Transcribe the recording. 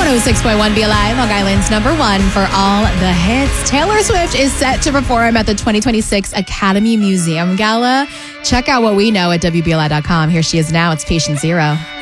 106.1 BLI, Long Island's number one for all the hits. Taylor Swift is set to perform at the 2026 Academy Museum Gala. Check out what we know at WBLI.com. Here she is now. It's Patient Zero.